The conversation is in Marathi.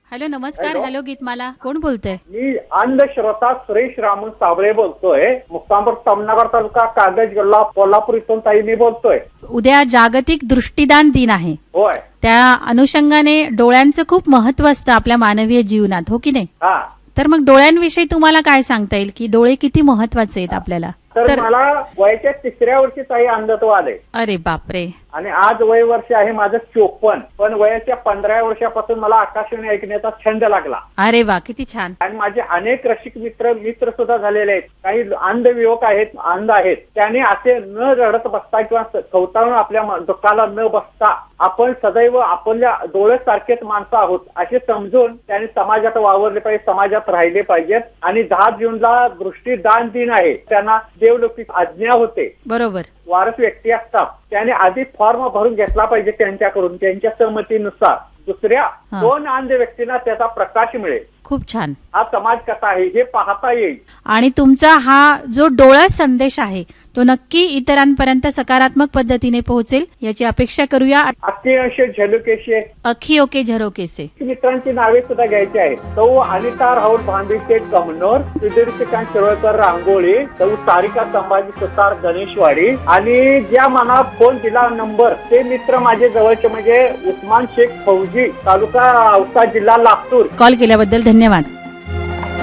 हॅलो, नमस्कार. हॅलो. हॅलो गीतमाला, कोण बोलतोय? मी अंधश्रोता सुरेश रामन साबळे बोलतोय. मुक्तांबर तमनगर तालुका, कागज जिल्हा कोल्हापूर इथून ताई मी बोलतोय. उद्या जागतिक दृष्टिदान दिन आहे. होय. त्या अनुषंगाने डोळ्यांचं खूप महत्व असतं आपल्या मानवीय जीवनात, हो की नाही? हा. तर मग डोळ्यांविषयी तुम्हाला काय सांगता येईल की डोळे किती महत्वाचे आहेत आपल्याला? तर मला वयाच्या 3ऱ्या वर्षी ताई अंधत्व आले. अरे बापरे. आणि आज वय वर्ष आहे माझं 54. पण वयाच्या 15 वर्षापासून मला आकाशवाणी ऐकण्याचा छंद लागला. अरे वा, किती छान. आणि माझे अनेक रसिक मित्र सुद्धा झालेले आहेत. काही अंध युवक आहेत, अंध आहेत. त्याने असे न रडत बसता किंवा कवताळून आपल्या दुःखाला न बसता आपण सदैव आपल्या डोळ्यासारखेच माणसं आहोत असे समजून त्याने समाजात वावरले पाहिजे, समाजात राहिले पाहिजेत. आणि 10 जूनला दृष्टीदान दिन आहे. त्यांना देवलोकी आज्ञा होते. बरोबर. वारस व्यक्ती असतात त्याने आधी फॉर्म भरून घेतला पाहिजे त्यांच्याकडून, त्यांच्या सहमतीनुसार. दुसऱ्या 2 अंध व्यक्तींना त्याचा प्रकाश मिळेल. खूप छान. हा समाज कथा आहे, हे पाहता येईल. आणि तुमचा हा जो डोळा संदेश आहे तो नक्की इतरांपर्यंत सकारात्मक पद्धतीने पोहोचेल याची अपेक्षा करूया. अखियंश झलकेशे, अखियोके झरोकेसे मित्रांची नावे सुद्धा घ्यायची आहेत. सौ अनिता राहुल भांबीचे कमनोर, सुधीरकांत शिरोळकर रांगोळी, सौ सारिका संभाजी सुतार गणेशवाडी. आणि ज्या मला फोन दिला नंबर ते मित्र माझे जवळचे म्हणजे उस्मान शेख फौजी, तालुका औसा, जिल्हा लातूर. कॉल केल्याबद्दल धन्यवाद.